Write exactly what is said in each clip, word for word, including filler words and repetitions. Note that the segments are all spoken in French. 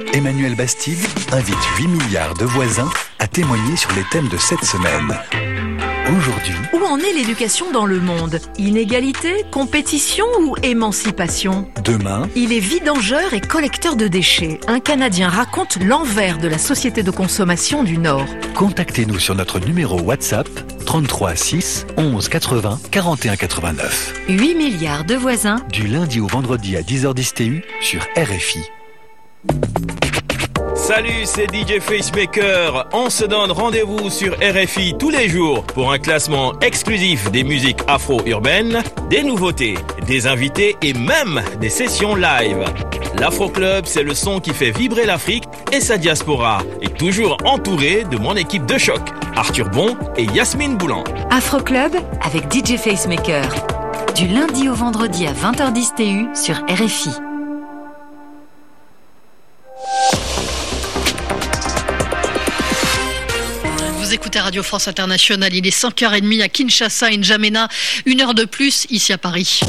Emmanuel Bastide invite huit milliards de voisins à témoigner sur les thèmes de cette semaine. Aujourd'hui, où en est l'éducation dans le monde? Inégalité, compétition ou émancipation? Demain, il est vidangeur et collecteur de déchets. Un Canadien raconte l'envers de la société de consommation du Nord. Contactez-nous sur notre numéro WhatsApp trente-trois six onze quatre-vingts quarante et un quatre-vingt-neuf. huit milliards de voisins. Du lundi au vendredi à dix heures dix T U sur R F I. Salut, c'est D J Facemaker. On se donne rendez-vous sur R F I tous les jours pour un classement exclusif des musiques afro-urbaines, des nouveautés, des invités et même des sessions live. L'Afro Club, c'est le son qui fait vibrer l'Afrique et sa diaspora. Et toujours entouré de mon équipe de choc, Arthur Bon et Yasmine Boulan. Afro Club avec D J Facemaker. Du lundi au vendredi à vingt heures dix T U sur R F I. Vous écoutez Radio France Internationale, il est cinq heures trente à Kinshasa, N'Djamena, une heure de plus ici à Paris.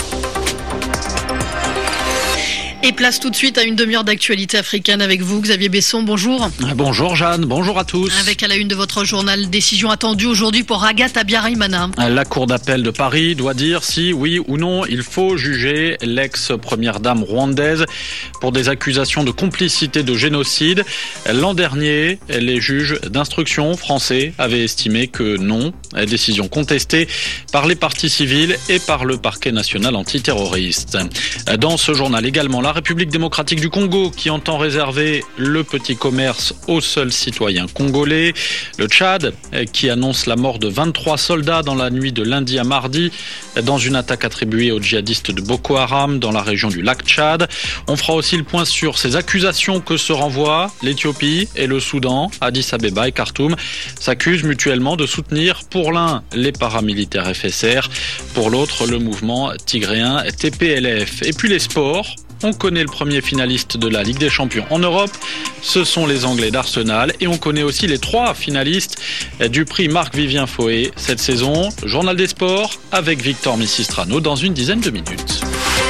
Et place tout de suite à une demi-heure d'actualité africaine avec vous, Xavier Besson. Bonjour. Bonjour Jeanne, bonjour à tous. Avec à la une de votre journal, décision attendue aujourd'hui pour Agathe Abiyarimana. La Cour d'appel de Paris doit dire si, oui ou non, il faut juger l'ex-première dame rwandaise pour des accusations de complicité de génocide. L'an dernier, les juges d'instruction français avaient estimé que non. Décision contestée par les parties civiles et par le parquet national antiterroriste. Dans ce journal également, la République démocratique du Congo qui entend réserver le petit commerce aux seuls citoyens congolais. Le Tchad qui annonce la mort de vingt-trois soldats dans la nuit de lundi à mardi dans une attaque attribuée aux djihadistes de Boko Haram dans la région du lac Tchad. On fera aussi le point sur ces accusations que se renvoient l'Éthiopie et le Soudan. Addis Abeba et Khartoum s'accusent mutuellement de soutenir pour l'un les paramilitaires F S R, pour l'autre le mouvement tigréen T P L F. Et puis les sports. On connaît le premier finaliste de la Ligue des Champions en Europe, ce sont les Anglais d'Arsenal, et on connaît aussi les trois finalistes du prix Marc-Vivien Foé cette saison. Journal des sports avec Victor Messistrano dans une dizaine de minutes.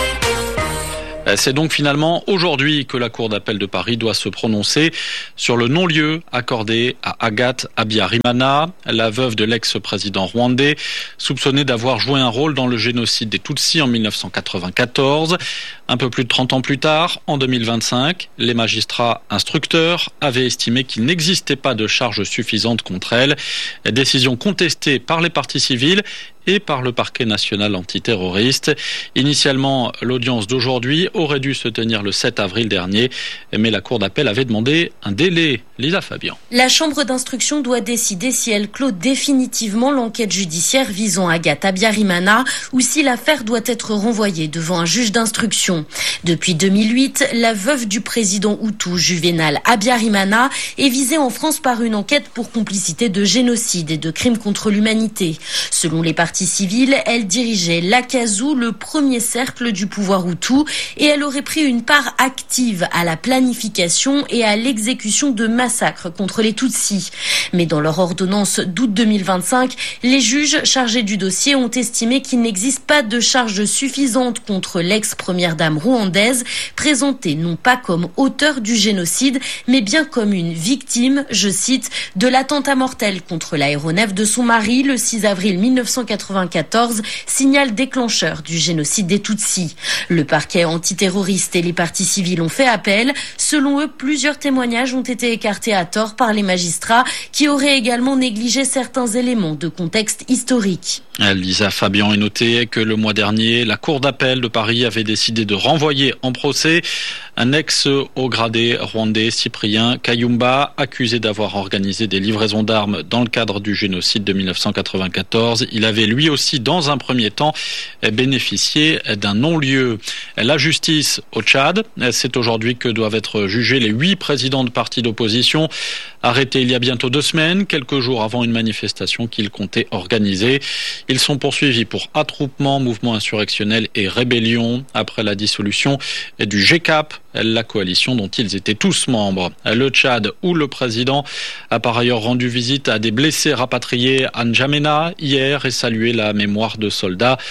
C'est donc finalement aujourd'hui que la Cour d'appel de Paris doit se prononcer sur le non-lieu accordé à Agathe Abiyarimana, la veuve de l'ex-président rwandais, soupçonnée d'avoir joué un rôle dans le génocide des Tutsis en mille neuf cent quatre-vingt-quatorze. Un peu plus de trente ans plus tard, en deux mille vingt-cinq, les magistrats instructeurs avaient estimé qu'il n'existait pas de charges suffisantes contre elle. Décision contestée par les parties civiles et par le parquet national antiterroriste. Initialement, l'audience d'aujourd'hui aurait dû se tenir le sept avril dernier, mais la Cour d'appel avait demandé un délai. Lisa Fabian. La chambre d'instruction doit décider si elle clôt définitivement l'enquête judiciaire visant Agathe Abiyarimana ou si l'affaire doit être renvoyée devant un juge d'instruction. Depuis deux mille huit, la veuve du président Hutu Juvenal Abiyarimana est visée en France par une enquête pour complicité de génocide et de crimes contre l'humanité. Selon les parties civile, elle dirigeait l'Akazu, le premier cercle du pouvoir Hutu, et elle aurait pris une part active à la planification et à l'exécution de massacres contre les Tutsis. Mais dans leur ordonnance d'août deux mille vingt-cinq, les juges chargés du dossier ont estimé qu'il n'existe pas de charges suffisantes contre l'ex-première dame rwandaise, présentée non pas comme auteur du génocide, mais bien comme une victime, je cite, de l'attentat mortel contre l'aéronef de son mari le six avril mille neuf cent quatre-vingt-quatorze, signal déclencheur du génocide des Tutsis. Le parquet antiterroriste et les parties civiles ont fait appel. Selon eux, plusieurs témoignages ont été écartés à tort par les magistrats qui auraient également négligé certains éléments de contexte historique. Lisa Fabian, est noté que le mois dernier, la Cour d'appel de Paris avait décidé de renvoyer en procès un ex-haut gradé rwandais, Cyprien Kayumba, accusé d'avoir organisé des livraisons d'armes dans le cadre du génocide de mille neuf cent quatre-vingt-quatorze. Il avait lui aussi, dans un premier temps, bénéficié d'un non-lieu. La justice au Tchad, c'est aujourd'hui que doivent être jugés les huit présidents de partis d'opposition, arrêtés il y a bientôt deux semaines, quelques jours avant une manifestation qu'ils comptaient organiser. Ils sont poursuivis pour attroupement, mouvement insurrectionnel et rébellion après la dissolution du G C A P, la coalition dont ils étaient tous membres. Le Tchad, où le président a par ailleurs rendu visite à des blessés rapatriés à N'Djamena hier et salué la mémoire de soldats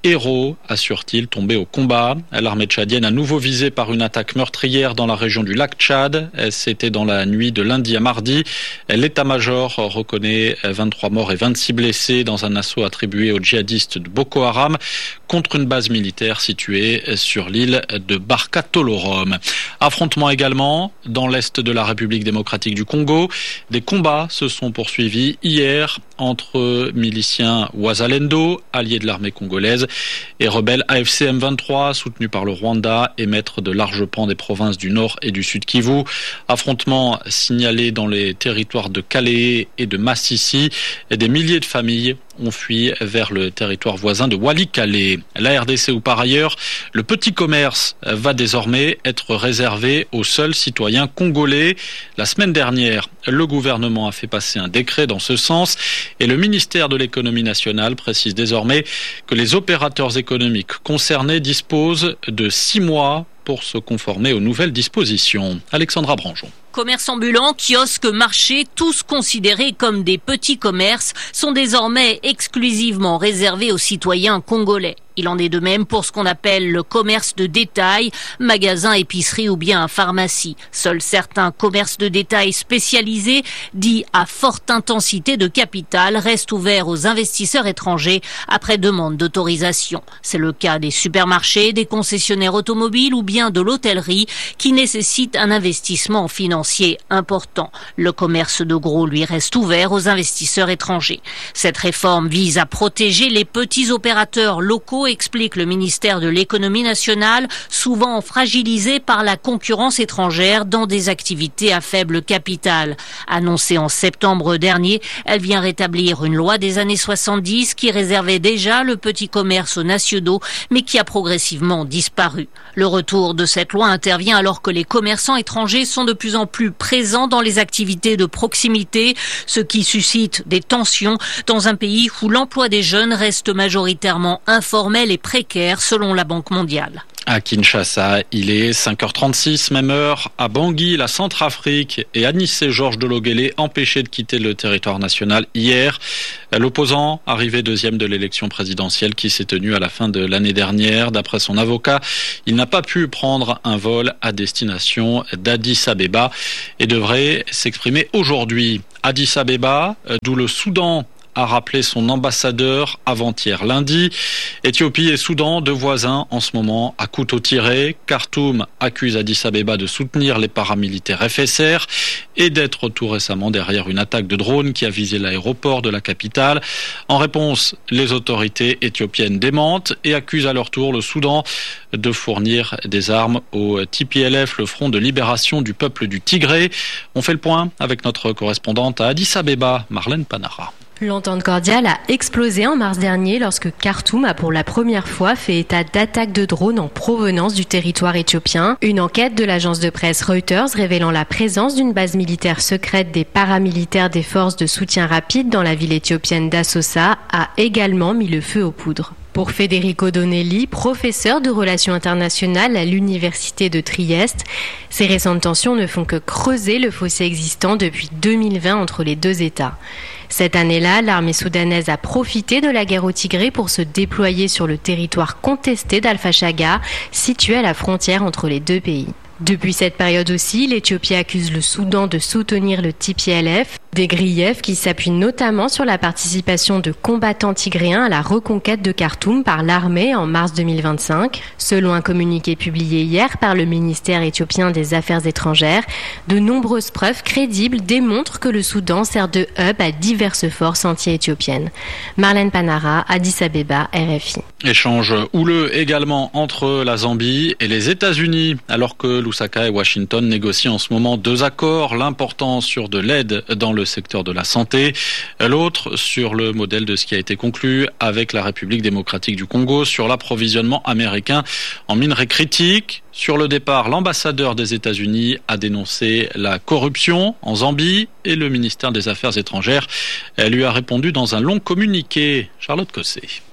héros, assure-t-il, tombés au combat. L'armée tchadienne à nouveau visée par une attaque meurtrière dans la région du lac Tchad. C'était dans la nuit de lundi à mardi. L'état-major reconnaît vingt-trois morts et vingt-six blessés dans un assaut attribué aux djihadistes de Boko Haram contre une base militaire située sur l'île de Barka Tolorom. Affrontement également dans l'est de la République démocratique du Congo. Des combats se sont poursuivis hier entre miliciens Wazalendo, alliés de l'armée congolaise, et rebelles A F C M vingt-trois, soutenus par le Rwanda et maîtres de larges pans des provinces du Nord et du Sud Kivu. Affrontements signalés dans les territoires de Calais et de Massissi. Et des milliers de familles ont fui vers le territoire voisin de Walikale. La R D C ou par ailleurs, le petit commerce va désormais être réservé aux seuls citoyens congolais. La semaine dernière, le gouvernement a fait passer un décret dans ce sens et le ministère de l'économie nationale précise désormais que les opérateurs économiques concernés disposent de six mois pour se conformer aux nouvelles dispositions. Alexandra Branjon. Commerces ambulants, kiosques, marchés, tous considérés comme des petits commerces, sont désormais exclusivement réservés aux citoyens congolais. Il en est de même pour ce qu'on appelle le commerce de détail, magasin, épicerie ou bien pharmacie. Seuls certains commerces de détail spécialisés, dits à forte intensité de capital, restent ouverts aux investisseurs étrangers après demande d'autorisation. C'est le cas des supermarchés, des concessionnaires automobiles ou bien de l'hôtellerie qui nécessitent un investissement financier important. Le commerce de gros, lui, reste ouvert aux investisseurs étrangers. Cette réforme vise à protéger les petits opérateurs locaux, explique le ministère de l'économie nationale, souvent fragilisé par la concurrence étrangère dans des activités à faible capital. Annoncée en septembre dernier, elle vient rétablir une loi des années soixante-dix qui réservait déjà le petit commerce aux nationaux, mais qui a progressivement disparu. Le retour de cette loi intervient alors que les commerçants étrangers sont de plus en plus présents dans les activités de proximité, ce qui suscite des tensions dans un pays où l'emploi des jeunes reste majoritairement informel et précaire selon la Banque mondiale. À Kinshasa, il est cinq heures trente-six, même heure. À Bangui, la Centrafrique, et Anissé Georges Delogélé empêché de quitter le territoire national hier. L'opposant, arrivé deuxième de l'élection présidentielle qui s'est tenue à la fin de l'année dernière. D'après son avocat, il n'a pas pu prendre un vol à destination d'Addis Abeba et devrait s'exprimer aujourd'hui. Addis Abeba, d'où le Soudan a rappelé son ambassadeur avant-hier lundi. Éthiopie et Soudan, deux voisins en ce moment à couteau tiré. Khartoum accuse Addis Abeba de soutenir les paramilitaires F S R et d'être tout récemment derrière une attaque de drone qui a visé l'aéroport de la capitale. En réponse, les autorités éthiopiennes démentent et accusent à leur tour le Soudan de fournir des armes au T P L F, le Front de libération du peuple du Tigré. On fait le point avec notre correspondante à Addis Abeba, Marlène Panara. L'entente cordiale a explosé en mars dernier lorsque Khartoum a pour la première fois fait état d'attaques de drones en provenance du territoire éthiopien. Une enquête de l'agence de presse Reuters révélant la présence d'une base militaire secrète des paramilitaires des forces de soutien rapide dans la ville éthiopienne d'Assosa a également mis le feu aux poudres. Pour Federico Donelli, professeur de relations internationales à l'université de Trieste, ces récentes tensions ne font que creuser le fossé existant depuis deux mille vingt entre les deux États. Cette année-là, l'armée soudanaise a profité de la guerre au Tigré pour se déployer sur le territoire contesté d'Al-Fashaga, situé à la frontière entre les deux pays. Depuis cette période aussi, l'Éthiopie accuse le Soudan de soutenir le T P L F, des griefs qui s'appuient notamment sur la participation de combattants tigréens à la reconquête de Khartoum par l'armée en mars deux mille vingt-cinq. Selon un communiqué publié hier par le ministère éthiopien des Affaires étrangères, de nombreuses preuves crédibles démontrent que le Soudan sert de hub à diverses forces anti-éthiopiennes. Marlène Panara, Addis Abeba, R F I. Échange houleux également entre la Zambie et les États-Unis, alors que Lusaka et Washington négocient en ce moment deux accords, l'important sur de l'aide dans le secteur de la santé, l'autre sur le modèle de ce qui a été conclu avec la République démocratique du Congo sur l'approvisionnement américain en minerais critiques. Sur le départ, l'ambassadeur des États-Unis a dénoncé la corruption en Zambie et le ministère des Affaires étrangères lui a répondu dans un long communiqué. Charlotte Cossé.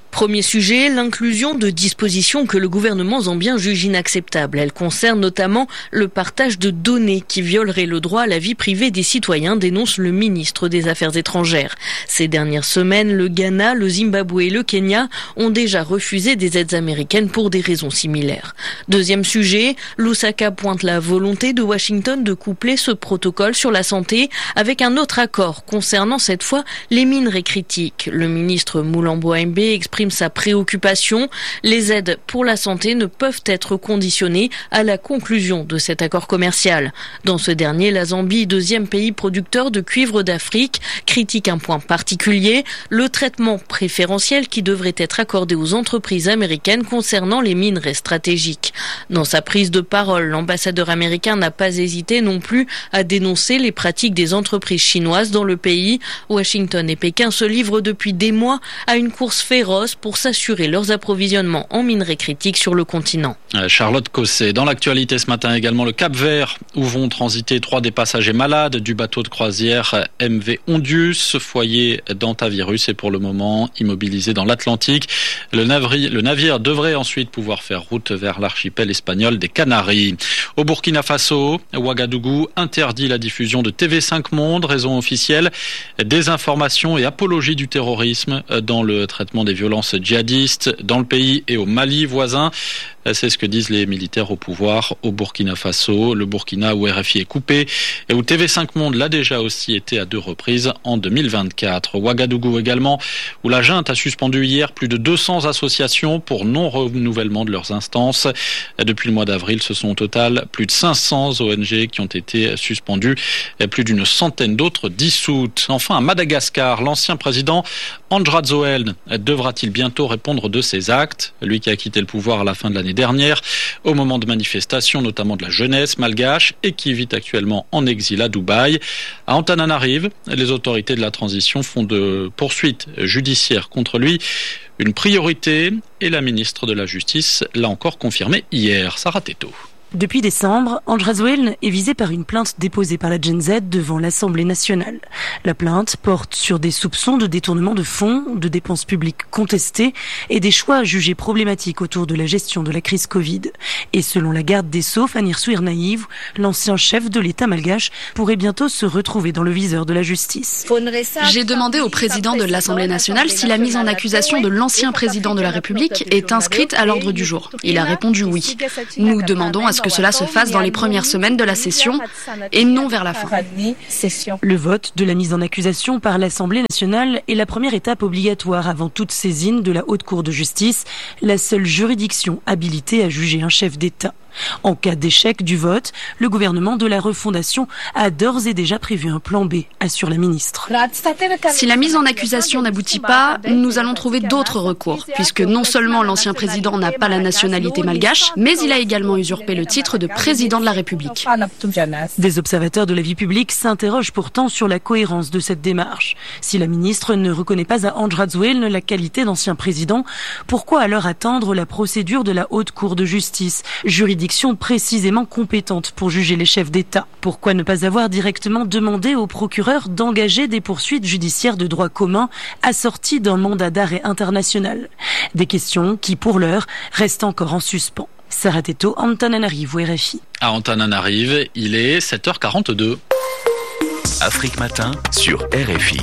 Premier sujet, l'inclusion de dispositions que le gouvernement zambien juge inacceptables. Elles concernent notamment le partage de données qui violerait le droit à la vie privée des citoyens, dénonce le ministre des Affaires étrangères. Ces dernières semaines, le Ghana, le Zimbabwe et le Kenya ont déjà refusé des aides américaines pour des raisons similaires. Deuxième sujet, Lusaka pointe la volonté de Washington de coupler ce protocole sur la santé avec un autre accord concernant cette fois les minerais critiques. Le ministre Mulambo Mbe exprime sa préoccupation. Les aides pour la santé ne peuvent être conditionnées à la conclusion de cet accord commercial. Dans ce dernier, la Zambie, deuxième pays producteur de cuivre d'Afrique, critique un point particulier, le traitement préférentiel qui devrait être accordé aux entreprises américaines concernant les minerais stratégiques. Dans sa prise de parole, l'ambassadeur américain n'a pas hésité non plus à dénoncer les pratiques des entreprises chinoises dans le pays. Washington et Pékin se livrent depuis des mois à une course féroce pour s'assurer leurs approvisionnements en minerais critiques sur le continent. Charlotte Cosset. Dans l'actualité ce matin également, le Cap-Vert, où vont transiter trois des passagers malades du bateau de croisière M V Ondius, foyer d'antavirus, et pour le moment immobilisé dans l'Atlantique. Le navire, le navire devrait ensuite pouvoir faire route vers l'archipel espagnol des Canaries. Au Burkina Faso, Ouagadougou interdit la diffusion de T V cinq Monde, raison officielle, désinformation et apologie du terrorisme dans le traitement des violences djihadistes dans le pays et au Mali voisin. C'est ce que disent les militaires au pouvoir au Burkina Faso. Le Burkina où R F I est coupé et où T V cinq Monde l'a déjà aussi été à deux reprises en deux mille vingt-quatre. Ouagadougou également, où la junte a suspendu hier plus de deux cents associations pour non-renouvellement de leurs instances. Depuis le mois d'avril, ce sont au total plus de cinq cents O N G qui ont été suspendues et plus d'une centaine d'autres dissoutes. Enfin, à Madagascar, l'ancien président Andry Rajoelina devra-t-il bientôt répondre de ses actes? Lui qui a quitté le pouvoir à la fin de l'année dernière, au moment de manifestations, notamment de la jeunesse malgache, et qui vit actuellement en exil à Dubaï. À Antananarive, les autorités de la transition font de poursuites judiciaires contre lui une priorité, et la ministre de la Justice l'a encore confirmé hier. Sarah Teto. Depuis décembre, Andry Rajoelina est visé par une plainte déposée par la Gen Z devant l'Assemblée nationale. La plainte porte sur des soupçons de détournement de fonds, de dépenses publiques contestées et des choix jugés problématiques autour de la gestion de la crise Covid. Et selon la garde des Sceaux, Fanny Roussouir-Naïve, l'ancien chef de l'État malgache pourrait bientôt se retrouver dans le viseur de la justice. J'ai demandé au président de l'Assemblée nationale si la mise en accusation de l'ancien président de la République est inscrite à l'ordre du jour. Il a répondu oui. Nous demandons à ce que cela se fasse dans les premières semaines de la session et non vers la fin. Le vote de la mise en accusation par l'Assemblée nationale est la première étape obligatoire avant toute saisine de la Haute Cour de justice, la seule juridiction habilitée à juger un chef d'État. En cas d'échec du vote, le gouvernement de la refondation a d'ores et déjà prévu un plan B, assure la ministre. Si la mise en accusation n'aboutit pas, nous allons trouver d'autres recours, puisque non seulement l'ancien président n'a pas la nationalité malgache, mais il a également usurpé le titre de président de la République. Des observateurs de la vie publique s'interrogent pourtant sur la cohérence de cette démarche. Si la ministre ne reconnaît pas à Andry Rajoelina la qualité d'ancien président, pourquoi alors attendre la procédure de la Haute Cour de justice, juridiction précisément compétente pour juger les chefs d'État? Pourquoi ne pas avoir directement demandé au procureur d'engager des poursuites judiciaires de droit commun assorties d'un mandat d'arrêt international? Des questions qui, pour l'heure, restent encore en suspens. Sarah Teto, Antananarive, R F I. À Antananarive, il est sept heures quarante-deux. Afrique Matin sur R F I.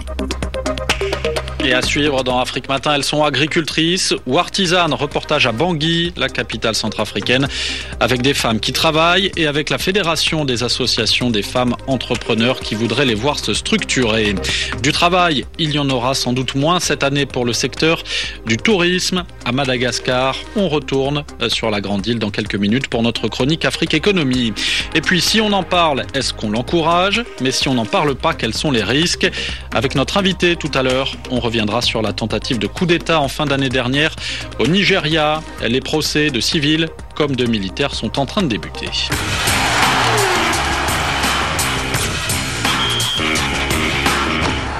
Et à suivre dans Afrique Matin, elles sont agricultrices ou artisanes. Reportage à Bangui, la capitale centrafricaine, avec des femmes qui travaillent et avec la Fédération des associations des femmes entrepreneurs qui voudraient les voir se structurer. Du travail, il y en aura sans doute moins cette année pour le secteur du tourisme. À Madagascar, on retourne sur la grande île dans quelques minutes pour notre chronique Afrique Économie. Et puis si on en parle, est-ce qu'on l'encourage? Mais si on n'en parle pas, quels sont les risques? Avec notre invité tout à l'heure, on revient viendra sur la tentative de coup d'État en fin d'année dernière au Nigeria. Les procès de civils comme de militaires sont en train de débuter.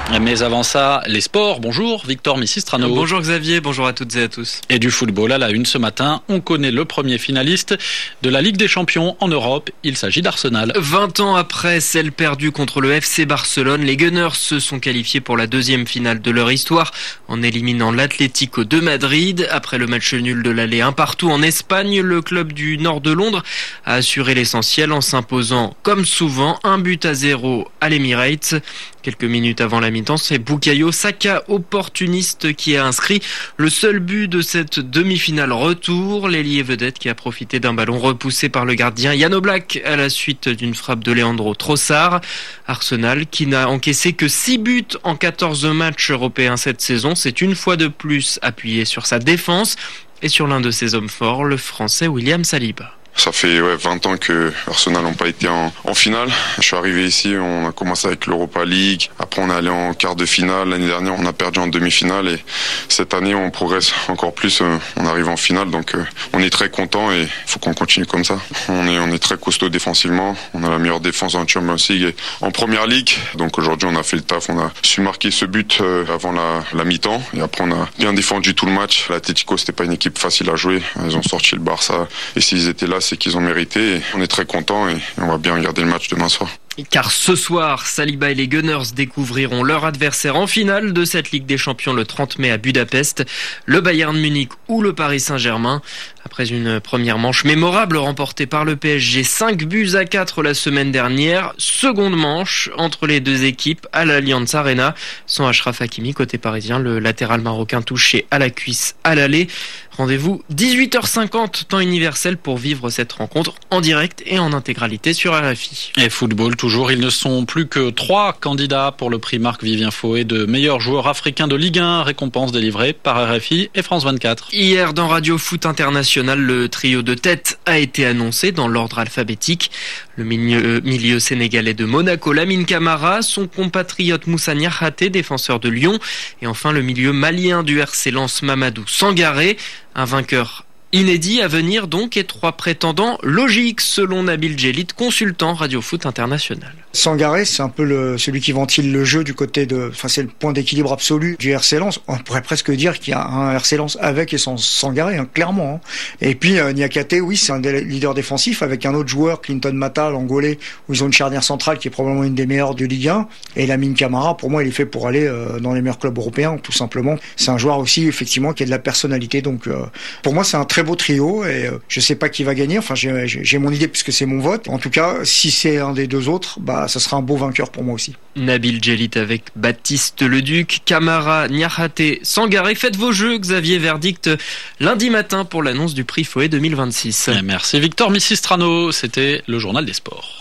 Mais avant ça, les sports. Bonjour Victor Missistrano. Bonjour Xavier, bonjour à toutes et à tous. Et du football à la une ce matin, on connaît le premier finaliste de la Ligue des Champions en Europe. Il s'agit d'Arsenal. vingt ans après celle perdue contre le F C Barcelone, les Gunners se sont qualifiés pour la deuxième finale de leur histoire en éliminant l'Atlético de Madrid. Après le match nul de l'aller un partout en Espagne, le club du nord de Londres a assuré l'essentiel en s'imposant comme souvent un but à zéro à l'Emirates. Quelques minutes avant la mi-temps, c'est Bukayo Saka, opportuniste, qui a inscrit le seul but de cette demi-finale retour. L'ailier vedette qui a profité d'un ballon repoussé par le gardien Jan Oblak à la suite d'une frappe de Leandro Trossard. Arsenal qui n'a encaissé que six buts en quatorze matchs européens cette saison. C'est une fois de plus appuyé sur sa défense et sur l'un de ses hommes forts, le Français William Saliba. Ça fait ouais, vingt ans que Arsenal n'a pas été en, en finale. Je suis arrivé ici, on a commencé avec l'Europa League. Après, on est allé en quart de finale. L'année dernière, on a perdu en demi-finale. Et cette année, on progresse encore plus. On arrive en finale. Donc, on est très content et il faut qu'on continue comme ça. On est, on est très costaud défensivement. On a la meilleure défense en Champions League et en Première Ligue. Donc, aujourd'hui, on a fait le taf. On a su marquer ce but avant la, la mi-temps. Et après, on a bien défendu tout le match. L'Atlético, c'était pas une équipe facile à jouer. Ils ont sorti le Barça. Et s'ils étaient là, c'est qu'ils ont mérité. On est très contents et on va bien regarder le match demain soir. Car ce soir, Saliba et les Gunners découvriront leur adversaire en finale de cette Ligue des Champions le trente mai à Budapest, le Bayern Munich ou le Paris Saint-Germain. Après une première manche mémorable remportée par le P S G cinq buts à quatre la semaine dernière, seconde manche entre les deux équipes à l'Allianz Arena, sans Achraf Hakimi côté parisien, le latéral marocain touché à la cuisse à l'aller. Rendez-vous dix-huit heures cinquante, temps universel, pour vivre cette rencontre en direct et en intégralité sur R F I. Et football toujours, ils ne sont plus que trois candidats pour le prix Marc-Vivien Fauet de meilleur joueur africain de Ligue un, récompense délivrée par R F I et France vingt-quatre. Hier, dans Radio Foot International, le trio de tête a été annoncé dans l'ordre alphabétique. Le milieu, milieu sénégalais de Monaco, Lamine Camara, son compatriote Moussa Niakhaté, défenseur de Lyon, et enfin le milieu malien du R C Lens, Mamadou Sangaré. Un vainqueur inédit à venir donc et trois prétendants logiques selon Nabil Djellit, consultant Radio Foot International. Sangaré, c'est un peu le, celui qui ventile le jeu du côté de, enfin c'est le point d'équilibre absolu du R C Lens. On pourrait presque dire qu'il y a un R C Lens avec et sans Sangaré, hein, clairement. Hein. Et puis euh, Niakhaté, oui, c'est un des leaders défensifs avec un autre joueur, Clinton Mata, l'Angolais, où ils ont une charnière centrale qui est probablement une des meilleures de Ligue un. Et Lamine Camara, pour moi, il est fait pour aller euh, dans les meilleurs clubs européens, tout simplement. C'est un joueur aussi, effectivement, qui a de la personnalité. Donc, euh, pour moi, c'est un très beau trio et euh, je sais pas qui va gagner. Enfin, j'ai, j'ai mon idée puisque c'est mon vote. En tout cas, si c'est un des deux autres, bah, ça sera un beau vainqueur pour moi aussi. Nabil Djellit avec Baptiste Leduc, Camara, Niakhaté, Sangaré. Faites vos jeux, Xavier. Verdict lundi matin pour l'annonce du prix Fauet deux mille vingt-six. Merci Victor Missistrano. C'était le journal des sports.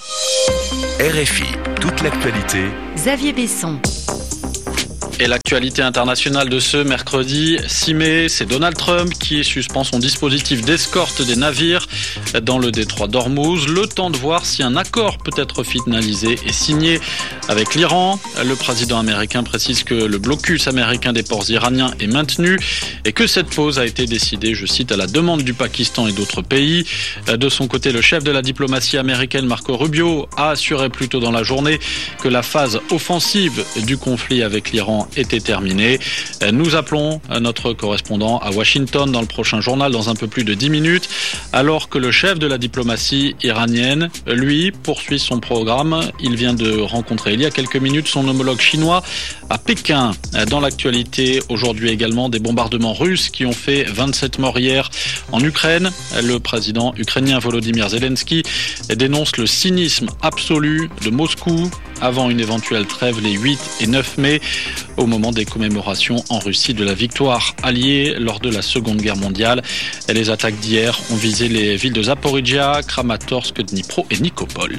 R F I, toute l'actualité. Xavier Besson. Et l'actualité internationale de ce mercredi six mai, c'est Donald Trump qui suspend son dispositif d'escorte des navires dans le détroit d'Ormuz. Le temps de voir si un accord peut être finalisé et signé avec l'Iran. Le président américain précise que le blocus américain des ports iraniens est maintenu et que cette pause a été décidée, je cite, à la demande du Pakistan et d'autres pays. De son côté, le chef de la diplomatie américaine, Marco Rubio, a assuré plus tôt dans la journée que la phase offensive du conflit avec l'Iran était terminée. Nous appelons notre correspondant à Washington dans le prochain journal dans un peu plus de dix minutes, alors que le chef de la diplomatie iranienne, lui, poursuit son programme. Il vient de rencontrer il y a quelques minutes son homologue chinois à Pékin. Dans l'actualité, aujourd'hui également, des bombardements russes qui ont fait vingt-sept morts hier en Ukraine. Le président ukrainien Volodymyr Zelensky dénonce le cynisme absolu de Moscou avant une éventuelle trêve les huit et neuf mai, au moment des commémorations en Russie de la victoire alliée lors de la Seconde Guerre mondiale. Et les attaques d'hier ont visé les villes de Zaporijia, Kramatorsk, Dnipro et Nikopol.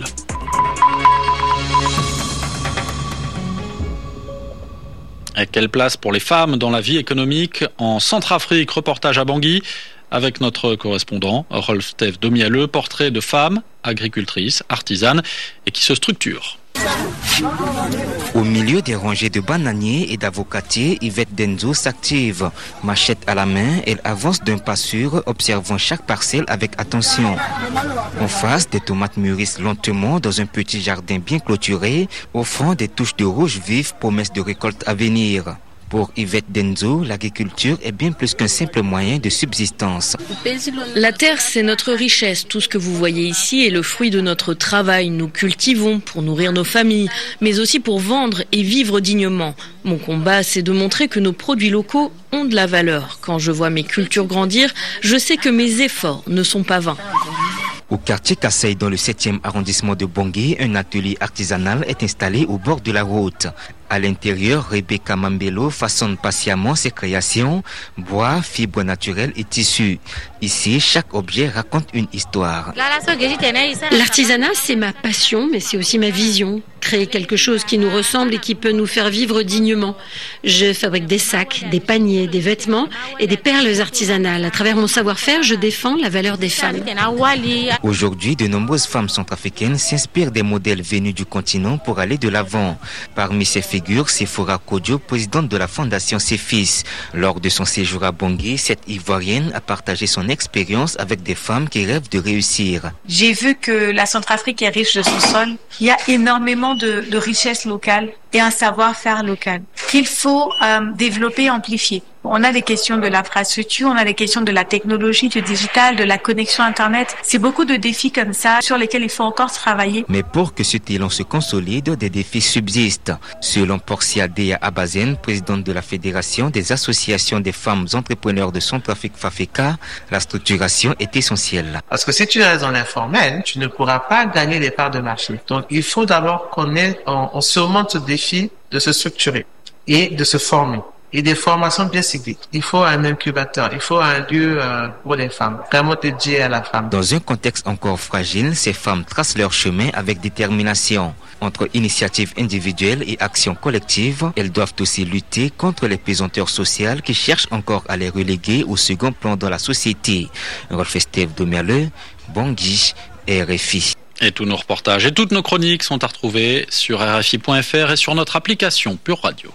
Et quelle place pour les femmes dans la vie économique en Centrafrique? Reportage à Bangui avec notre correspondant Rolf Stef Domialeux, portrait de femmes agricultrices, artisanes et qui se structurent. Au milieu des rangées de bananiers et d'avocatiers, Yvette Denzo s'active. Machette à la main, elle avance d'un pas sûr, observant chaque parcelle avec attention. En face, des tomates mûrissent lentement dans un petit jardin bien clôturé, offrant des touches de rouge vif, promesse de récolte à venir. Pour Yvette Denzo, l'agriculture est bien plus qu'un simple moyen de subsistance. La terre, c'est notre richesse. Tout ce que vous voyez ici est le fruit de notre travail. Nous cultivons pour nourrir nos familles, mais aussi pour vendre et vivre dignement. Mon combat, c'est de montrer que nos produits locaux ont de la valeur. Quand je vois mes cultures grandir, je sais que mes efforts ne sont pas vains. Au quartier Kassai, dans le septième arrondissement de Bangui, un atelier artisanal est installé au bord de la route. À l'intérieur, Rebecca Mambello façonne patiemment ses créations, bois, fibres naturelles et tissus. Ici, chaque objet raconte une histoire. L'artisanat, c'est ma passion, mais c'est aussi ma vision. Créer quelque chose qui nous ressemble et qui peut nous faire vivre dignement. Je fabrique des sacs, des paniers, des vêtements et des perles artisanales. À travers mon savoir-faire, je défends la valeur des femmes. Aujourd'hui, de nombreuses femmes centrafricaines s'inspirent des modèles venus du continent pour aller de l'avant. Parmi ces figure Sephora Kodjo, présidente de la fondation Ses Fils. Lors de son séjour à Bangui, cette Ivoirienne a partagé son expérience avec des femmes qui rêvent de réussir. J'ai vu que la Centrafrique est riche de son sol. Il y a énormément de, de richesses locales et un savoir-faire local qu'il faut euh, développer, amplifier. On a des questions de l'infrastructure, on a des questions de la technologie, du digital, de la connexion Internet. C'est beaucoup de défis comme ça sur lesquels il faut encore travailler. Mais pour que ce talent se consolide, des défis subsistent. Selon Portia Dea Abazen, présidente de la Fédération des associations des femmes entrepreneurs de Centrafrique Fafeka, la structuration est essentielle. Parce que si tu restes dans l'informel, tu ne pourras pas gagner les parts de marché. Donc il faut d'abord qu'on ait, on, on surmonte ce défi de se structurer et de se former. Et des formations bien ciblées. Il faut un incubateur, il faut un lieu euh, pour les femmes, vraiment dédié à la femme. Dans un contexte encore fragile, ces femmes tracent leur chemin avec détermination. Entre initiatives individuelles et actions collectives, elles doivent aussi lutter contre les pesanteurs sociales qui cherchent encore à les reléguer au second plan dans la société. Rolf Esteve Domerle, Bangui, R F I. Et tous nos reportages et toutes nos chroniques sont à retrouver sur R F I point F R et sur notre application Pure Radio.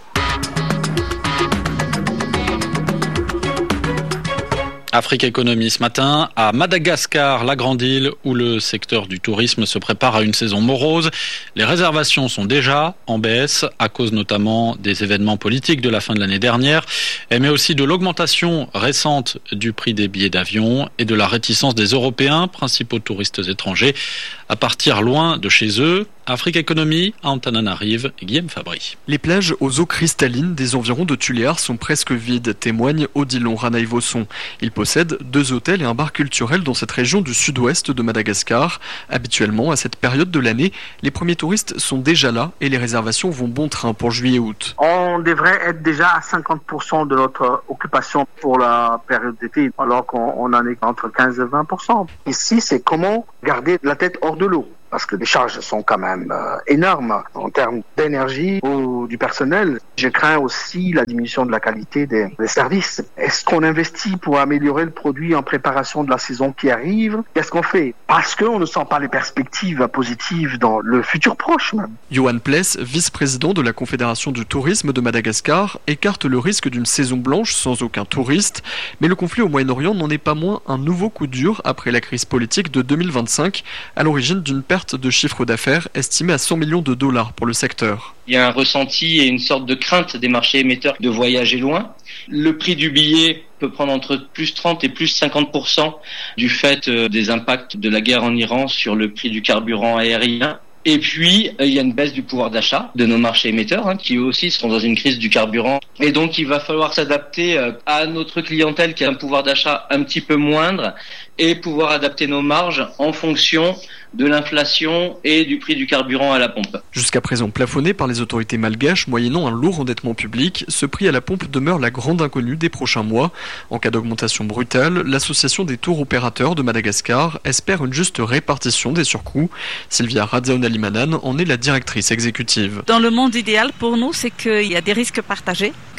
Afrique Économie ce matin, à Madagascar, la grande île où le secteur du tourisme se prépare à une saison morose. Les réservations sont déjà en baisse à cause notamment des événements politiques de la fin de l'année dernière, mais aussi de l'augmentation récente du prix des billets d'avion et de la réticence des Européens, principaux touristes étrangers, à partir loin de chez eux. Afrique Économie, à Antananarive, Guillaume Fabry. Les plages aux eaux cristallines des environs de Tuléar sont presque vides, témoigne Odilon Ranaïvosson. Il possède deux hôtels et un bar culturel dans cette région du sud-ouest de Madagascar. Habituellement, à cette période de l'année, les premiers touristes sont déjà là et les réservations vont bon train pour juillet-août. On devrait être déjà à cinquante pour cent de notre occupation pour la période d'été, alors qu'on en est entre quinze et vingt pour cent. Ici, c'est comment garder la tête hors de l'eau. Parce que les charges sont quand même euh, énormes en termes d'énergie ou du personnel. Je crains aussi la diminution de la qualité des, des services. Est-ce qu'on investit pour améliorer le produit en préparation de la saison qui arrive? Qu'est-ce qu'on fait? Parce qu'on ne sent pas les perspectives positives dans le futur proche même. Johan Pless, vice-président de la Confédération du tourisme de Madagascar, écarte le risque d'une saison blanche sans aucun touriste. Mais le conflit au Moyen-Orient n'en est pas moins un nouveau coup dur après la crise politique de deux mille vingt-cinq, à l'origine d'une perte de chiffre d'affaires estimé à cent millions de dollars pour le secteur. Il y a un ressenti et une sorte de crainte des marchés émetteurs de voyager loin. Le prix du billet peut prendre entre plus trente et plus cinquante pour cent du fait des impacts de la guerre en Iran sur le prix du carburant aérien. Et puis, il y a une baisse du pouvoir d'achat de nos marchés émetteurs, hein, qui eux aussi sont dans une crise du carburant. Et donc, il va falloir s'adapter à notre clientèle qui a un pouvoir d'achat un petit peu moindre et pouvoir adapter nos marges en fonction de l'inflation et du prix du carburant à la pompe. Jusqu'à présent plafonné par les autorités malgaches, moyennant un lourd endettement public, ce prix à la pompe demeure la grande inconnue des prochains mois. En cas d'augmentation brutale, l'association des tours opérateurs de Madagascar espère une juste répartition des surcoûts. Sylvia Radzaounalimanan en est la directrice exécutive. Dans le monde idéal, pour nous, c'est qu'il y a des risques partagés,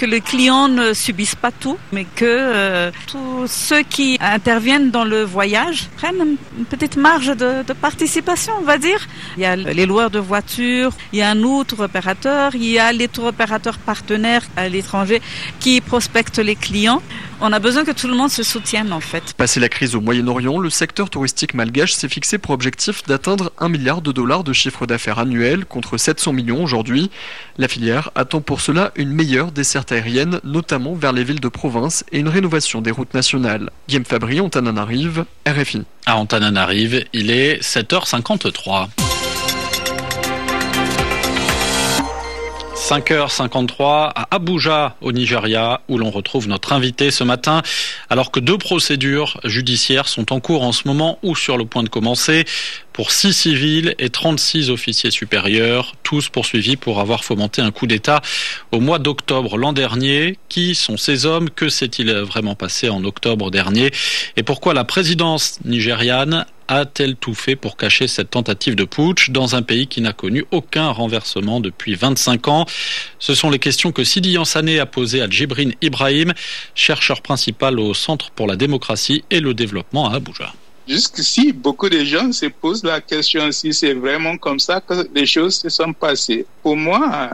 que les clients ne subissent pas tout, mais que euh, tous ceux qui interviennent dans le voyage prennent une petite marge de, de participation, on va dire. Il y a les loueurs de voitures, il y a un autre opérateur, il y a les tour opérateurs partenaires à l'étranger qui prospectent les clients. On a besoin que tout le monde se soutienne en fait. Passé la crise au Moyen-Orient, le secteur touristique malgache s'est fixé pour objectif d'atteindre un milliard de dollars de chiffre d'affaires annuel contre sept cents millions aujourd'hui. La filière attend pour cela une meilleure desserte aérienne, notamment vers les villes de province et une rénovation des routes nationales. Guillaume Fabry, Antananarive, R F I. À Antananarive, il est sept heures cinquante-trois. cinq heures cinquante-trois à Abuja, au Nigeria, où l'on retrouve notre invité ce matin, alors que deux procédures judiciaires sont en cours en ce moment ou sur le point de commencer pour six civils et trente-six officiers supérieurs, tous poursuivis pour avoir fomenté un coup d'État au mois d'octobre l'an dernier. Qui sont ces hommes? Que s'est-il vraiment passé en octobre dernier? Et pourquoi la présidence nigériane a-t-elle tout fait pour cacher cette tentative de putsch dans un pays qui n'a connu aucun renversement depuis vingt-cinq ans? Ce sont les questions que Sidi Yansané a posées à Djibril Ibrahim, chercheur principal au Centre pour la démocratie et le développement à Abuja. Jusqu'ici, beaucoup de gens se posent la question si c'est vraiment comme ça que les choses se sont passées. Pour moi,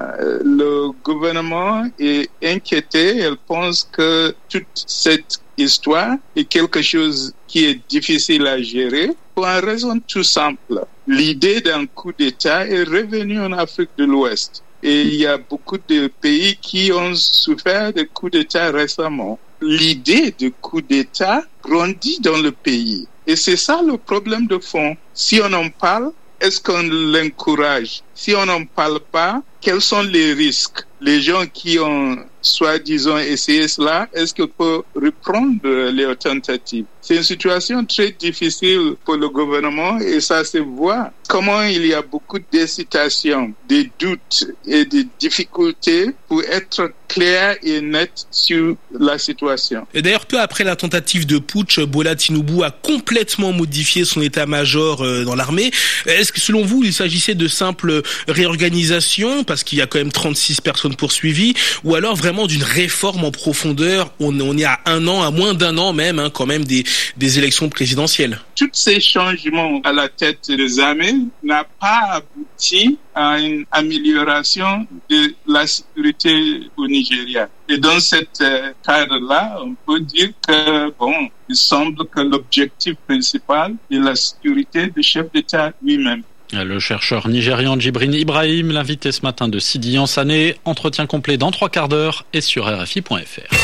le gouvernement est inquiété. Elle pense que toute cette histoire est quelque chose qui est difficile à gérer pour une raison tout simple. L'idée d'un coup d'État est revenue en Afrique de l'Ouest. Et il y a beaucoup de pays qui ont souffert de coups d'État récemment. L'idée de coup d'État grandit dans le pays. Et c'est ça le problème de fond. Si on en parle, est-ce qu'on l'encourage? Si on n'en parle pas, quels sont les risques? Les gens qui ont soi-disant essayé cela, est-ce qu'ils peuvent reprendre les tentatives? C'est une situation très difficile pour le gouvernement et ça se voit. Comment il y a beaucoup d'hésitation, des doutes et des difficultés pour être clair et net sur la situation. Et d'ailleurs, peu après la tentative de putsch, Bola Tinubu a complètement modifié son état-major dans l'armée. Est-ce que selon vous, il s'agissait de simple réorganisation, parce qu'il y a quand même trente-six personnes poursuivies, ou alors vraiment d'une réforme en profondeur? On, on est à un an, à moins d'un an même, hein, quand même, des, des élections présidentielles. Tous ces changements à la tête des armées n'ont pas abouti à une amélioration de la sécurité au Nigeria. Et dans cette euh, cadre-là, on peut dire que, bon, il semble que l'objectif principal est la sécurité du chef d'État lui-même. Le chercheur nigérian Djibril Ibrahim, l'invité ce matin de Sidi Yansané. Entretien complet dans trois quarts d'heure et sur R F I point F R.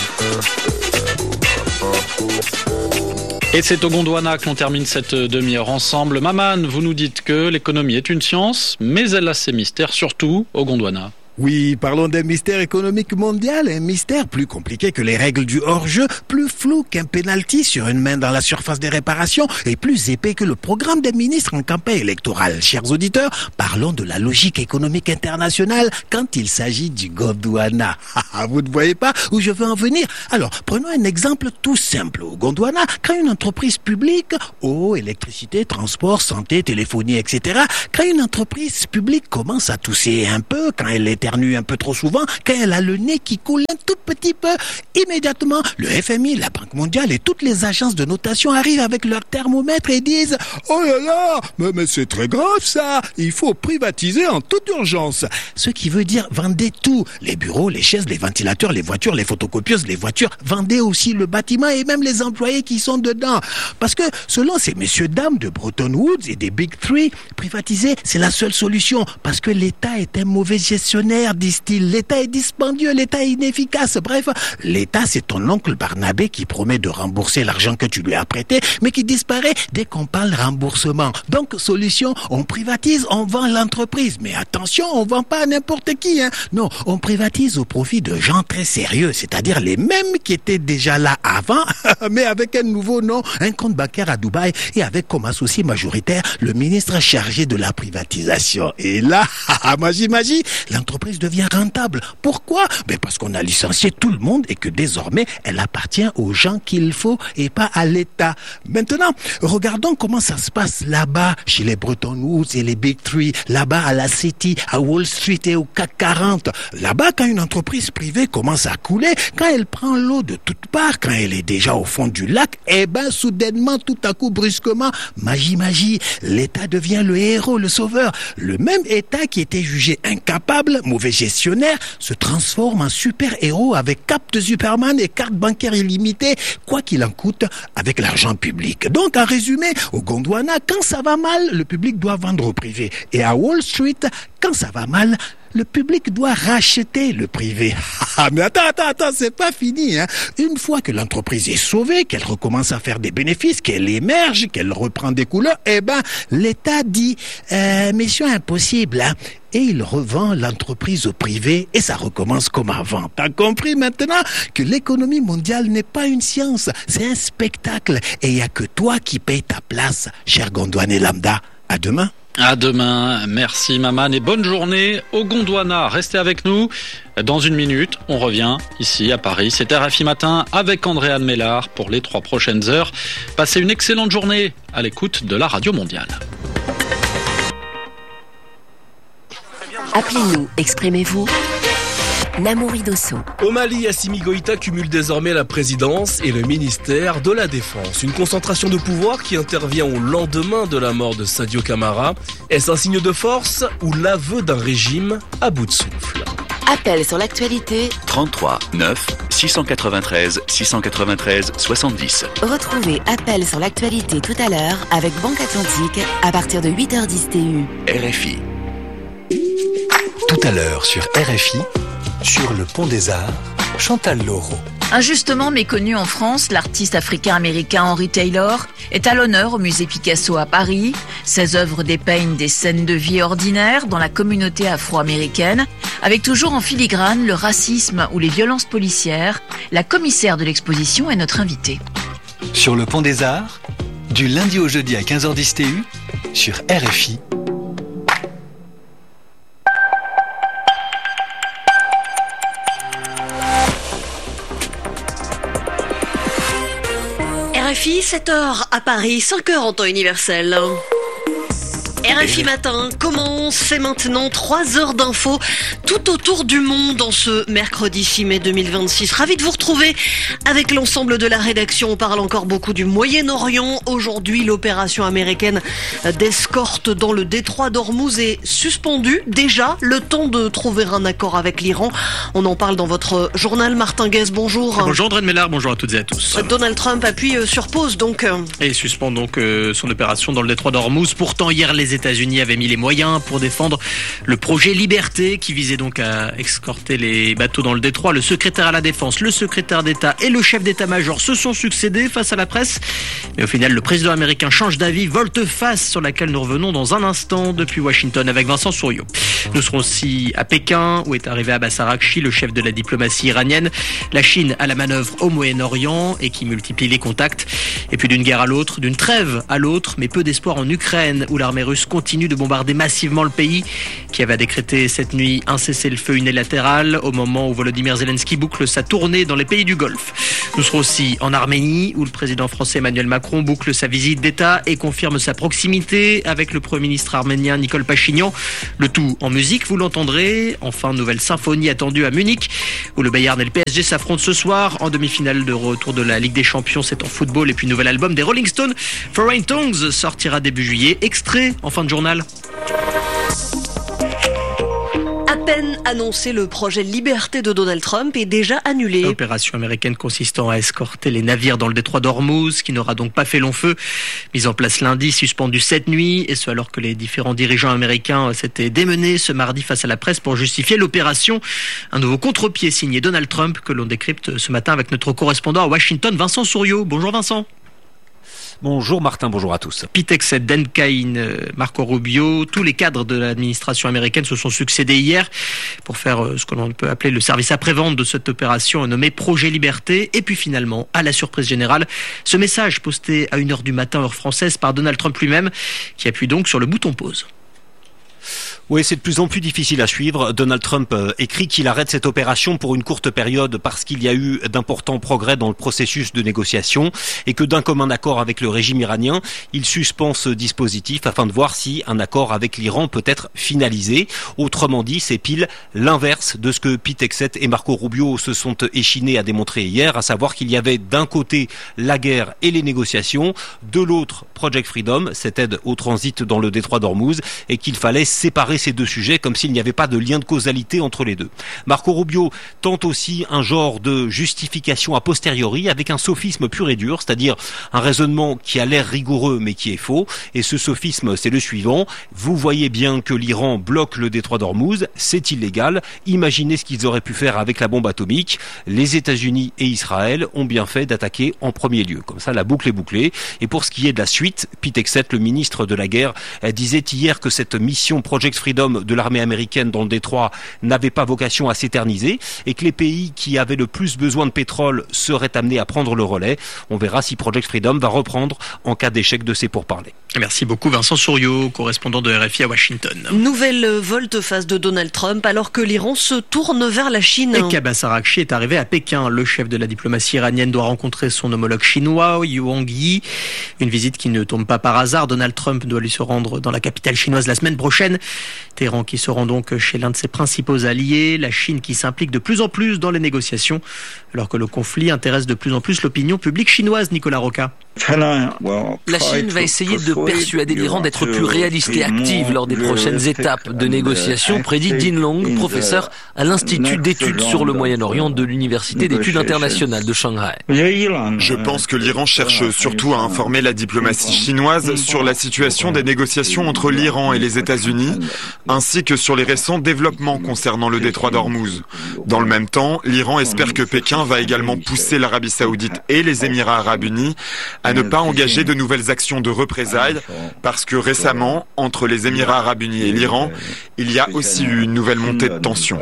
Et c'est au Gondwana que l'on termine cette demi-heure ensemble. Maman, vous nous dites que l'économie est une science, mais elle a ses mystères, surtout au Gondwana. Oui, parlons d'un mystère économique mondial, un mystère plus compliqué que les règles du hors-jeu, plus flou qu'un penalty sur une main dans la surface des réparations et plus épais que le programme des ministres en campagne électorale. Chers auditeurs, parlons de la logique économique internationale quand il s'agit du Gondwana. Vous ne voyez pas où je veux en venir? Alors, prenons un exemple tout simple. Au Gondwana, quand une entreprise publique, eau, électricité, transport, santé, téléphonie, et cetera, quand une entreprise publique commence à tousser un peu, quand elle est éternue un peu trop souvent, quand elle a le nez qui coule un tout petit peu, immédiatement, le F M I, la Banque mondiale et toutes les agences de notation arrivent avec leur thermomètre et disent « Oh là là, mais, mais c'est très grave ça, il faut privatiser en toute urgence ». Ce qui veut dire vendez tout, les bureaux, les chaises, les ventilateurs, les voitures, les photocopieuses, les voitures, vendez aussi le bâtiment et même les employés qui sont dedans. Parce que selon ces messieurs dames de Bretton Woods et des Big Three, privatiser c'est la seule solution parce que l'État est un mauvais gestionnaire, disent-ils. L'État est dispendieux, l'État est inefficace. Bref, l'État, c'est ton oncle Barnabé qui promet de rembourser l'argent que tu lui as prêté, mais qui disparaît dès qu'on parle remboursement. Donc, solution, on privatise, on vend l'entreprise. Mais attention, on vend pas à n'importe qui, hein. Non, on privatise au profit de gens très sérieux, c'est-à-dire les mêmes qui étaient déjà là avant, mais avec un nouveau nom, un compte bancaire à Dubaï et avec comme associé majoritaire le ministre chargé de la privatisation. Et là, magie, magie, l'entreprise l'entreprise devient rentable. Pourquoi? Ben parce qu'on a licencié tout le monde et que désormais, elle appartient aux gens qu'il faut et pas à l'État. Maintenant, regardons comment ça se passe là-bas, chez les Bretton Woods et les Big Three, là-bas à la City, à Wall Street et au C A C quarante. Là-bas, quand une entreprise privée commence à couler, quand elle prend l'eau de toutes parts, quand elle est déjà au fond du lac, eh ben, soudainement, tout à coup, brusquement, magie, magie, l'État devient le héros, le sauveur. Le même État qui était jugé incapable, mauvais gestionnaire, se transforme en super-héros avec cape de Superman et carte bancaire illimitée, quoi qu'il en coûte, avec l'argent public. Donc, en résumé, au Gondwana, quand ça va mal, le public doit vendre au privé. Et à Wall Street, quand ça va mal, le public doit racheter le privé. Ah, mais attends, attends, attends, c'est pas fini, hein. Une fois que l'entreprise est sauvée, qu'elle recommence à faire des bénéfices, qu'elle émerge, qu'elle reprend des couleurs, eh ben, l'État dit, euh, mission impossible, hein. Et il revend l'entreprise au privé et ça recommence comme avant. T'as compris maintenant que l'économie mondiale n'est pas une science, c'est un spectacle. Et il n'y a que toi qui payes ta place, cher Gondwana Lambda. À demain. À demain, merci Maman et bonne journée au Gondwana. Restez avec nous, dans une minute, on revient ici à Paris. C'est R F I Matin avec Andréane Mélard pour les trois prochaines heures. Passez une excellente journée à l'écoute de la Radio Mondiale. Appelez-nous, exprimez-vous. Namouri Dosso. Au Mali, Assimi Goïta cumule désormais la présidence et le ministère de la Défense. Une concentration de pouvoir qui intervient au lendemain de la mort de Sadio Camara. Est-ce un signe de force ou l'aveu d'un régime à bout de souffle? Appel sur l'actualité. trente-trois neuf six cent quatre-vingt-treize six cent quatre-vingt-treize soixante-dix. Retrouvez Appel sur l'actualité tout à l'heure avec Banque Atlantique à partir de huit heures dix T U. R F I. Tout à l'heure sur R F I, sur le Pont des Arts, Chantal Laureau. Injustement méconnu en France, l'artiste africain-américain Henry Taylor est à l'honneur au musée Picasso à Paris. Ses œuvres dépeignent des scènes de vie ordinaires dans la communauté afro-américaine, avec toujours en filigrane le racisme ou les violences policières. La commissaire de l'exposition est notre invitée. Sur le Pont des Arts, du lundi au jeudi à quinze heures dix T U, sur R F I. R F I, sept heures à Paris, cinq heures en temps universel. R F I Matin commence, c'est maintenant trois heures d'infos tout autour du monde en ce mercredi six mai deux mille vingt-six. Ravi de vous retrouver avec l'ensemble de la rédaction. On parle encore beaucoup du Moyen-Orient. Aujourd'hui, l'opération américaine d'escorte dans le détroit d'Ormuz est suspendue. Déjà, le temps de trouver un accord avec l'Iran. On en parle dans votre journal. Martin Guez, bonjour. Bonjour Andréane Mélard, bonjour à toutes et à tous. Donald Trump appuie sur pause donc. Et suspend donc euh, son opération dans le détroit d'Ormuz. Pourtant, hier, les États-Unis avaient mis les moyens pour défendre le projet Liberté qui visait donc à escorter les bateaux dans le détroit. Le secrétaire à la Défense, le secrétaire d'État et le chef d'état-major se sont succédés face à la presse. Mais au final, le président américaine change d'avis, volte-face sur laquelle nous revenons dans un instant depuis Washington avec Vincent Souriau. Nous serons aussi à Pékin où est arrivé Abbas Araghchi, le chef de la diplomatie iranienne. La Chine à la manœuvre au Moyen-Orient et qui multiplie les contacts. Et puis d'une guerre à l'autre, d'une trêve à l'autre, mais peu d'espoir en Ukraine où l'armée russe continue de bombarder massivement le pays, qui avait décrété cette nuit un cessez-le-feu unilatéral au moment où Volodymyr Zelensky boucle sa tournée dans les pays du Golfe. Nous serons aussi en Arménie où le président français Emmanuel Macron boucle sa visite d'État et confirme sa proximité avec le Premier ministre arménien Nikol Pachinian. Le tout en musique, vous l'entendrez. Enfin, nouvelle symphonie attendue à Munich où le Bayern et le P S G s'affrontent ce soir en demi-finale de retour de la Ligue des Champions. C'est en football. Et puis nouvel album des Rolling Stones, Foreign Tongues, sortira début juillet. Extrait en fin de journal. À peine annoncé, le projet Liberté de Donald Trump est déjà annulé. Opération américaine consistant à escorter les navires dans le détroit d'Ormuz, qui n'aura donc pas fait long feu. Mise en place lundi, suspendue cette nuit, et ce alors que les différents dirigeants américains s'étaient démenés ce mardi face à la presse pour justifier l'opération. Un nouveau contre-pied signé Donald Trump que l'on décrypte ce matin avec notre correspondant à Washington, Vincent Souriau. Bonjour Vincent. Bonjour Martin, bonjour à tous. Pete Hegseth, Dan Kane, Marco Rubio, tous les cadres de l'administration américaine se sont succédés hier pour faire ce que l'on peut appeler le service après-vente de cette opération nommée Projet Liberté. Et puis finalement, à la surprise générale, ce message posté à une heure du matin heure française par Donald Trump lui-même qui appuie donc sur le bouton pause. Oui, c'est de plus en plus difficile à suivre. Donald Trump écrit qu'il arrête cette opération pour une courte période parce qu'il y a eu d'importants progrès dans le processus de négociation et que d'un commun accord avec le régime iranien, il suspend ce dispositif afin de voir si un accord avec l'Iran peut être finalisé. Autrement dit, c'est pile l'inverse de ce que Pete Hegseth et Marco Rubio se sont échinés à démontrer hier, à savoir qu'il y avait d'un côté la guerre et les négociations, de l'autre Project Freedom, cette aide au transit dans le détroit d'Ormuz, et qu'il fallait séparer ces deux sujets comme s'il n'y avait pas de lien de causalité entre les deux. Marco Rubio tente aussi un genre de justification a posteriori avec un sophisme pur et dur, c'est-à-dire un raisonnement qui a l'air rigoureux mais qui est faux, et ce sophisme c'est le suivant: vous voyez bien que l'Iran bloque le détroit d'Ormuz, c'est illégal, imaginez ce qu'ils auraient pu faire avec la bombe atomique, les États-Unis et Israël ont bien fait d'attaquer en premier lieu. Comme ça, la boucle est bouclée. Et pour ce qui est de la suite, Pete Hegseth, le ministre de la guerre, disait hier que cette mission Project Freedom de l'armée américaine dans le détroit n'avait pas vocation à s'éterniser et que les pays qui avaient le plus besoin de pétrole seraient amenés à prendre le relais. On verra si Project Freedom va reprendre en cas d'échec de ces pourparlers. Merci beaucoup Vincent Souriau, correspondant de R F I à Washington. Nouvelle volte-face de Donald Trump alors que l'Iran se tourne vers la Chine. Et qu'Abbas Araghchi est arrivé à Pékin. Le chef de la diplomatie iranienne doit rencontrer son homologue chinois, Wang Yi. Une visite qui ne tombe pas par hasard. Donald Trump doit lui se rendre dans la capitale chinoise la semaine prochaine. Téhéran qui se rend donc chez l'un de ses principaux alliés. La Chine qui s'implique de plus en plus dans les négociations alors que le conflit intéresse de plus en plus l'opinion publique chinoise. Nicolas Roca. La Chine va essayer de persuader l'Iran d'être plus réaliste et active lors des prochaines étapes de négociation, prédit Dean Long, professeur à l'Institut d'études sur le Moyen-Orient de l'Université d'études internationales de Shanghai. Je pense que l'Iran cherche surtout à informer la diplomatie chinoise sur la situation des négociations entre l'Iran et les États-Unis, ainsi que sur les récents développements concernant le détroit d'Ormuz. Dans le même temps, l'Iran espère que Pékin va également pousser l'Arabie Saoudite et les Émirats Arabes Unis à ne pas engager de nouvelles actions de représailles, parce que récemment, entre les Émirats Arabes Unis et l'Iran, il y a aussi eu une nouvelle montée de tension.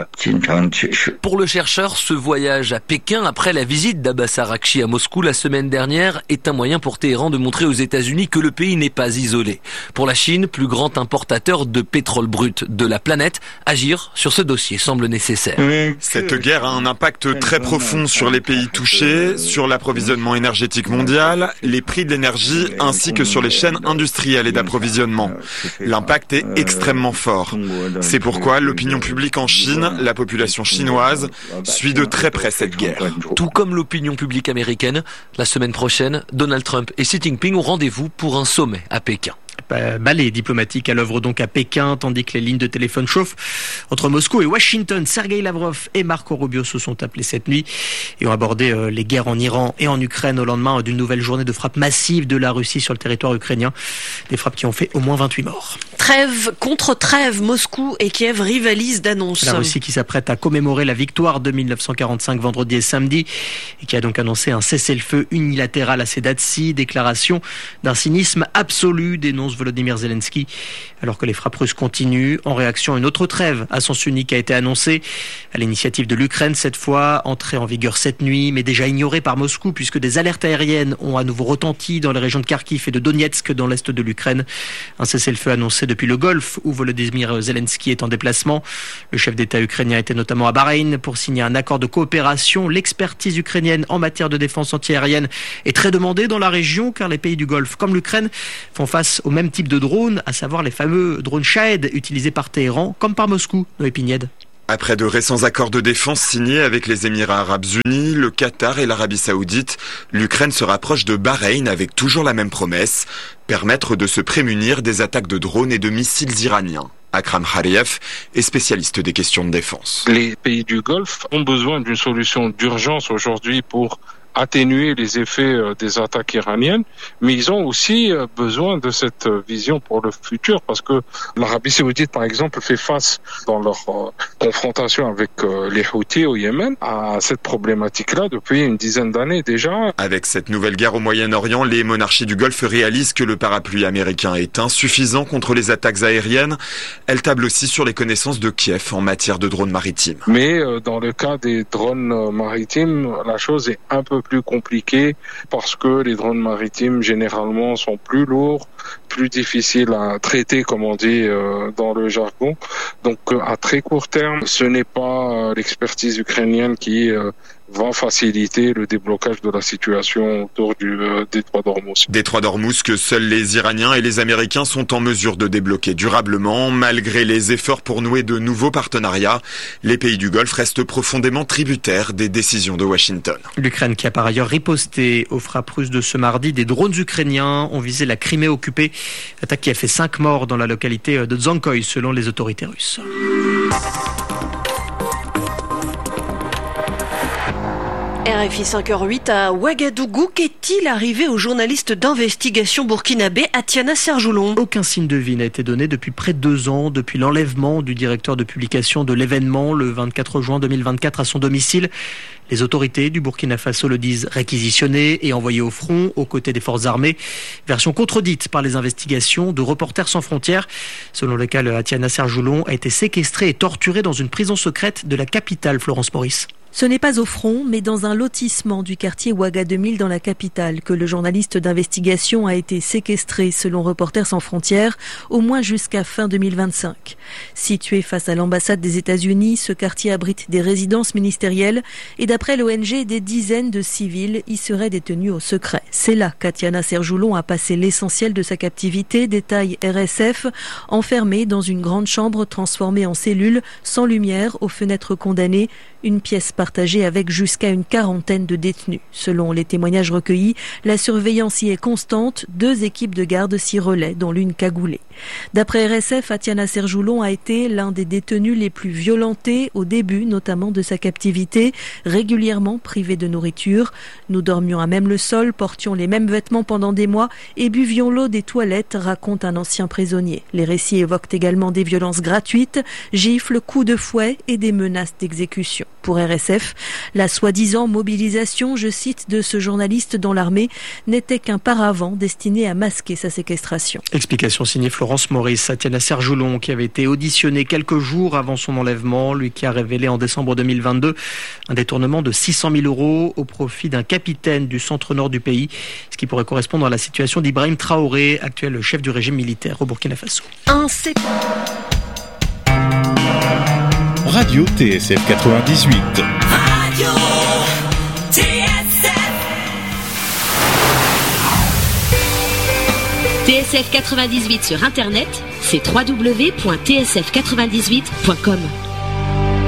Pour le chercheur, ce voyage à Pékin, après la visite d'Abbas Araghchi à Moscou la semaine dernière, est un moyen pour Téhéran de montrer aux États-Unis que le pays n'est pas isolé. Pour la Chine, plus grand importateur de pétrole brut de la planète, agir sur ce dossier semble nécessaire. Cette guerre a un impact très profond sur les pays touchés, sur l'approvisionnement énergétique mondial, les prix de l'énergie ainsi que sur les chaînes industrielles et d'approvisionnement. L'impact est extrêmement fort. C'est pourquoi l'opinion publique en Chine, la population chinoise, suit de très près cette guerre. Tout comme l'opinion publique américaine, la semaine prochaine, Donald Trump et Xi Jinping ont rendez-vous pour un sommet à Pékin. Ballet diplomatique à l'œuvre donc à Pékin, tandis que les lignes de téléphone chauffent entre Moscou et Washington. Sergei Lavrov et Marco Rubio se sont appelés cette nuit et ont abordé euh, les guerres en Iran et en Ukraine au lendemain d'une nouvelle journée de frappes massives de la Russie sur le territoire ukrainien. Des frappes qui ont fait au moins vingt-huit morts. Trêve contre trêve, Moscou et Kiev rivalisent d'annonces. La Russie qui s'apprête à commémorer la victoire de mille neuf cent quarante-cinq vendredi et samedi et qui a donc annoncé un cessez-le-feu unilatéral à ses dates-ci. Déclaration d'un cynisme absolu, dénonce Volodymyr Zelensky, alors que les frappes russes continuent. En réaction, une autre trêve à sens unique a été annoncée à l'initiative de l'Ukraine cette fois, entrée en vigueur cette nuit, mais déjà ignorée par Moscou puisque des alertes aériennes ont à nouveau retenti dans les régions de Kharkiv et de Donetsk dans l'est de l'Ukraine. Un cessez-le-feu annoncé depuis le Golfe où Volodymyr Zelensky est en déplacement. Le chef d'État ukrainien était notamment à Bahreïn pour signer un accord de coopération. L'expertise ukrainienne en matière de défense antiaérienne est très demandée dans la région car les pays du Golfe comme l'Ukraine font face au même type de drones, à savoir les fameux drones Shahed utilisés par Téhéran comme par Moscou. Noé Pignède. Après de récents accords de défense signés avec les Émirats Arabes Unis, le Qatar et l'Arabie Saoudite, l'Ukraine se rapproche de Bahreïn avec toujours la même promesse, permettre de se prémunir des attaques de drones et de missiles iraniens. Akram Hariev est spécialiste des questions de défense. Les pays du Golfe ont besoin d'une solution d'urgence aujourd'hui pour atténuer les effets des attaques iraniennes, mais ils ont aussi besoin de cette vision pour le futur parce que l'Arabie Saoudite, par exemple, fait face dans leur confrontation avec les Houthis au Yémen à cette problématique-là depuis une dizaine d'années déjà. Avec cette nouvelle guerre au Moyen-Orient, les monarchies du Golfe réalisent que le parapluie américain est insuffisant contre les attaques aériennes. Elles tablent aussi sur les connaissances de Kiev en matière de drones maritimes. Mais dans le cas des drones maritimes, la chose est un peu plus compliqué parce que les drones maritimes généralement sont plus lourds, plus difficiles à traiter, comme on dit euh, dans le jargon. Donc euh, à très court terme, ce n'est pas euh, l'expertise ukrainienne qui euh, va faciliter le déblocage de la situation autour du euh, détroit d'Ormuz. Détroit d'Ormuz que seuls les Iraniens et les Américains sont en mesure de débloquer durablement. Malgré les efforts pour nouer de nouveaux partenariats, les pays du Golfe restent profondément tributaires des décisions de Washington. L'Ukraine qui a par ailleurs riposté aux frappes russes de ce mardi. Des drones ukrainiens ont visé la Crimée occupée. Attaque qui a fait cinq morts dans la localité de Dzonkoï selon les autorités russes. R F I cinq heures huit à Ouagadougou, qu'est-il arrivé au journaliste d'investigation burkinabé Atiana Serjoulon? Aucun signe de vie n'a été donné depuis près de deux ans, depuis l'enlèvement du directeur de publication de l'événement le vingt-quatre juin deux mille vingt-quatre à son domicile. Les autorités du Burkina Faso le disent réquisitionné et envoyé au front aux côtés des forces armées. Version contredite par les investigations de Reporters sans frontières, selon lequel Atiana Serjoulon a été séquestrée et torturée dans une prison secrète de la capitale, Florence Maurice. Ce n'est pas au front, mais dans un lotissement du quartier Ouaga deux mille dans la capitale que le journaliste d'investigation a été séquestré, selon Reporters sans frontières, au moins jusqu'à fin deux mille vingt-cinq. Situé face à l'ambassade des États-Unis, ce quartier abrite des résidences ministérielles et d'après l'O N G, des dizaines de civils y seraient détenus au secret. C'est là qu'Atiana Serjoulon a passé l'essentiel de sa captivité, détaille R S F, enfermée dans une grande chambre transformée en cellule, sans lumière, aux fenêtres condamnées, une pièce partagée avec jusqu'à une quarantaine de détenus. Selon les témoignages recueillis, la surveillance y est constante, deux équipes de garde s'y relaient, dont l'une cagoulée. D'après R S F, Atiana Serjoulon a été l'un des détenus les plus violentés au début, notamment de sa captivité, régulièrement privé de nourriture. Nous dormions à même le sol, portions les mêmes vêtements pendant des mois et buvions l'eau des toilettes, raconte un ancien prisonnier. Les récits évoquent également des violences gratuites, gifles, coups de fouet et des menaces d'exécution. Pour R S F, la soi-disant mobilisation, je cite, de ce journaliste dans l'armée n'était qu'un paravent destiné à masquer sa séquestration. Explication signée Florence Maurice. Atiana Serjoulon, qui avait été auditionnée quelques jours avant son enlèvement, lui qui a révélé en décembre deux mille vingt-deux un détournement de six cent mille euros au profit d'un capitaine du centre-nord du pays, ce qui pourrait correspondre à la situation d'Ibrahim Traoré, actuel chef du régime militaire au Burkina Faso. Un C... Radio T S F quatre-vingt-dix-huit. Radio T S F. T S F quatre-vingt-dix-huit sur Internet, c'est w w w point t s f quatre-vingt-dix-huit point com.